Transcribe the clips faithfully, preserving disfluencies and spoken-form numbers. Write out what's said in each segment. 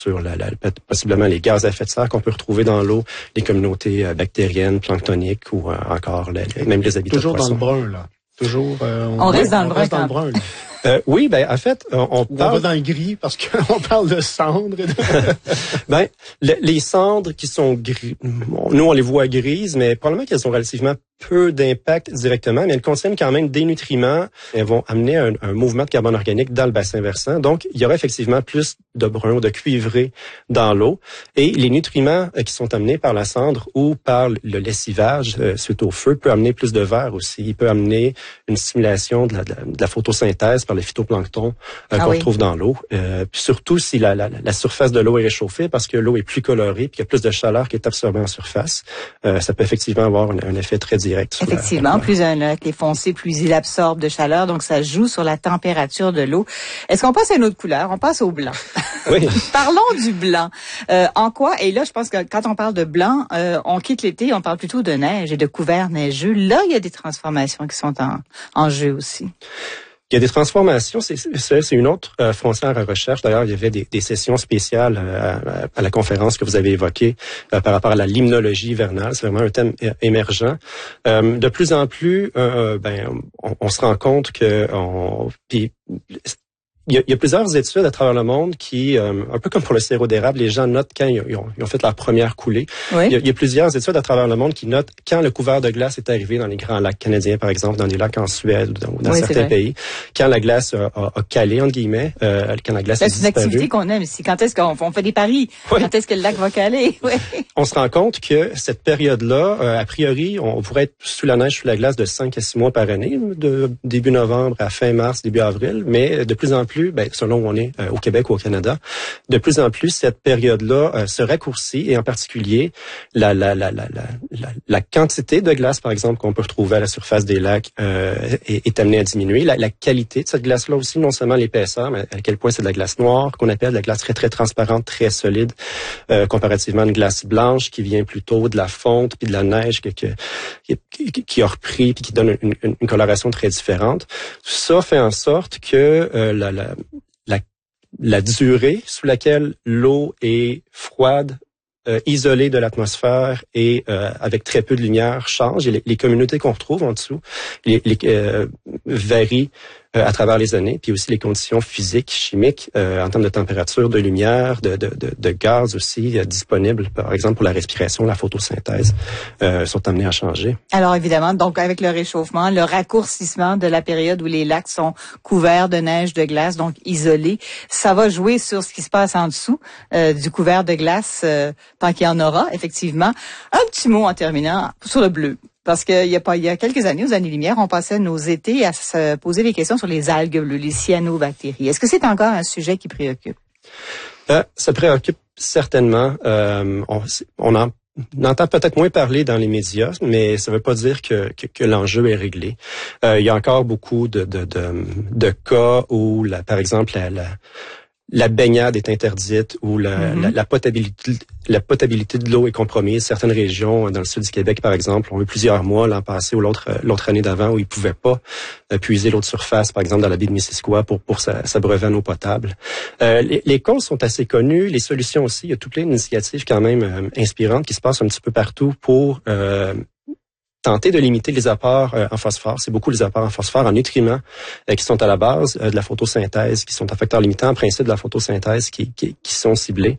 sur la, la, possiblement les gaz à effet de serre qu'on peut retrouver dans l'eau, les communautés euh, bactériennes, planctoniques ou euh, encore les, les, même les habitats Toujours de poissons. dans le brun, là. Toujours. Euh, on, on reste dans le on brun. Reste dans le brun. Euh, oui, ben en fait, on, on Ou parle... on va dans le gris parce qu'on parle de cendres. De... ben, le, les cendres qui sont gris, nous on les voit grises, mais probablement qu'elles ont relativement peu d'impact directement, mais elles contiennent quand même des nutriments. Elles vont amener un, un mouvement de carbone organique dans le bassin versant. Donc, il y aura effectivement plus de brun ou de cuivré dans l'eau. Et les nutriments qui sont amenés par la cendre ou par le lessivage euh, suite au feu peut amener plus de verre aussi. Il peut amener une stimulation de la, de la, de la photosynthèse par le phytoplancton euh, ah qu'on oui. retrouve dans l'eau. Euh, puis surtout si la, la, la surface de l'eau est réchauffée parce que l'eau est plus colorée puis qu'il y a plus de chaleur qui est absorbée en surface, euh, ça peut effectivement avoir un, un effet très direct. Effectivement, plus un lac est foncé, plus il absorbe de chaleur, donc ça joue sur la température de l'eau. Est-ce qu'on passe à une autre couleur? On passe au blanc. Oui. Parlons du blanc. Euh, en quoi, et là je pense que quand on parle de blanc, euh, on quitte l'été, on parle plutôt de neige et de couvert neigeux. Là, il y a des transformations qui sont en, en jeu aussi. Il y a des transformations, c'est, c'est, c'est une autre euh, frontière à recherche. D'ailleurs, il y avait des, des sessions spéciales euh, à, à la conférence que vous avez évoquée euh, par rapport à la limnologie hivernale. C'est vraiment un thème émergent. Euh, de plus en plus, euh, ben, on, on se rend compte que on, puis, Il y, a, il y a plusieurs études à travers le monde qui, euh, un peu comme pour le sirop d'érable, les gens notent quand ils ont, ils ont fait leur première coulée. Oui. Il, y a, il y a plusieurs études à travers le monde qui notent quand le couvert de glace est arrivé dans les grands lacs canadiens, par exemple, dans les lacs en Suède ou dans, dans oui, certains pays, quand la glace a, a, a calé, entre guillemets, euh, quand la glace là, a disparu. C'est une activité qu'on aime ici. Quand est-ce qu'on on fait des paris? Oui. Quand est-ce que le lac va caler? Oui. On se rend compte que cette période-là, euh, a priori, on pourrait être sous la neige, sous la glace de cinq à six mois par année, de début novembre à fin mars, début avril, mais de plus en plus, ben, selon où on est euh, au Québec ou au Canada, de plus en plus cette période-là euh, se raccourcit et en particulier la la la la la la, la quantité de glace par exemple qu'on peut retrouver à la surface des lacs euh, est, est amenée à diminuer. La, la qualité de cette glace-là aussi, non seulement l'épaisseur, mais à quel point c'est de la glace noire qu'on appelle de la glace très très transparente, très solide, euh, comparativement à une glace blanche qui vient plutôt de la fonte puis de la neige que, que, qui, qui a repris puis qui donne une, une, une coloration très différente. Tout ça fait en sorte que euh, la, la La, la durée sous laquelle l'eau est froide, euh, isolée de l'atmosphère et euh, avec très peu de lumière change. Et les, les communautés qu'on retrouve en dessous les, les, euh, varient euh, à travers les années. Puis aussi les conditions physiques, chimiques, euh, en termes de température, de lumière, de, de, de, de gaz aussi euh, disponibles, par exemple pour la respiration, la photosynthèse, euh, sont amenés à changer. Alors évidemment, donc avec le réchauffement, le raccourcissement de la période où les lacs sont couverts de neige, de glace, donc isolés, ça va jouer sur ce qui se passe en dessous euh, du couvert de glace, euh, tant qu'il y en aura, effectivement. Un petit mot en terminant sur le bleu. Parce qu'il y a pas, il y a quelques années, aux années-lumière, on passait nos étés à se poser des questions sur les algues bleues, les cyanobactéries. Est-ce que c'est encore un sujet qui préoccupe? Euh, ça préoccupe certainement. Euh, on, on en On entend peut-être moins parler dans les médias, mais ça ne veut pas dire que, que, que l'enjeu est réglé. Euh, il y a encore beaucoup de, de, de, de cas où, la, par exemple, la, la, la baignade est interdite ou la, mm-hmm. la, la, potabilité, la potabilité de l'eau est compromise. Certaines régions, dans le sud du Québec, par exemple, ont eu plusieurs mois l'an passé ou l'autre l'autre année d'avant où ils ne pouvaient pas euh, puiser l'eau de surface, par exemple, dans la baie de Missisquoi pour, pour s'abreuver en eau potable. Euh, les, les causes sont assez connues, les solutions aussi. Il y a tout plein d'initiatives quand même euh, inspirantes qui se passent un petit peu partout pour euh, tenter de limiter les apports euh, en phosphore. C'est beaucoup les apports en phosphore, en nutriments euh, qui sont à la base euh, de la photosynthèse, qui sont un facteur limitant en principe de la photosynthèse qui, qui, qui sont ciblés.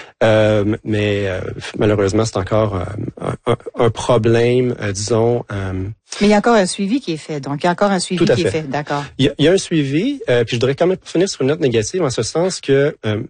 Euh, mais euh, malheureusement, c'est encore euh, un, un problème, euh, disons... Euh, mais il y a encore un suivi qui est fait. Donc, il y a encore un suivi qui fait. est fait. D'accord. Il y a, il y a un suivi, euh, puis je voudrais quand même finir sur une note négative, en ce sens que, euh,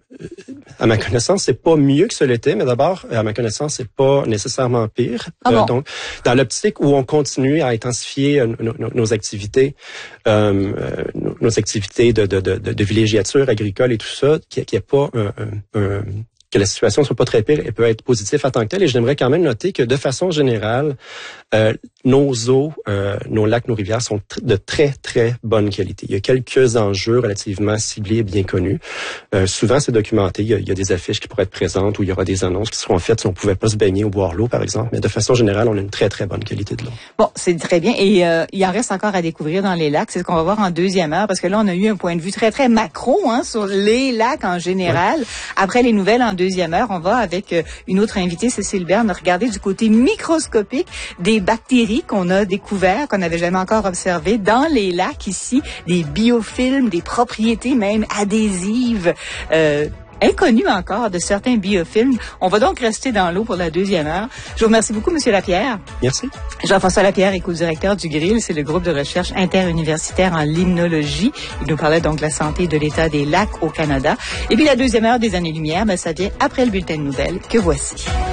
à ma connaissance, c'est pas mieux que ce l'était, mais d'abord, à ma connaissance, c'est pas nécessairement pire. Ah bon? euh, donc, dans l'optique où on continue à intensifier euh, nos, nos, nos activités, euh, nos, nos activités de, de, de, de villégiature agricole et tout ça, qu'il n'y ait pas un... un, un que la situation soit pas très pire, elle peut être positive en tant que telle. Et j'aimerais quand même noter que de façon générale, euh, nos eaux, euh, nos lacs, nos rivières sont tr- de très, très bonne qualité. Il y a quelques enjeux relativement ciblés et bien connus. Euh, souvent, c'est documenté. Il y, a, il y a des affiches qui pourraient être présentes où il y aura des annonces qui seront faites si on pouvait pas se baigner ou boire l'eau, par exemple. Mais de façon générale, on a une très, très bonne qualité de l'eau. Bon, c'est très bien. Et euh, il en reste encore à découvrir dans les lacs. C'est ce qu'on va voir en deuxième heure, parce que là, on a eu un point de vue très, très macro hein, sur les lacs en général. Ouais. Après les nouvelles en deuxième heure, on va avec euh, une autre invitée, Cécile Berne, regarder du côté microscopique des bactéries qu'on a découvertes, qu'on n'avait jamais encore observées dans les lacs ici, des biofilms, des propriétés même adhésives, euh, inconnu encore de certains biofilms. On va donc rester dans l'eau pour la deuxième heure. Je vous remercie beaucoup, Monsieur Lapierre. Merci. Jean-François Lapierre est co-directeur du G R I L, c'est le groupe de recherche interuniversitaire en limnologie. Il nous parlait donc de la santé de l'état des lacs au Canada. Et puis la deuxième heure des années-lumière, ben, ça vient après le bulletin de nouvelles que voici.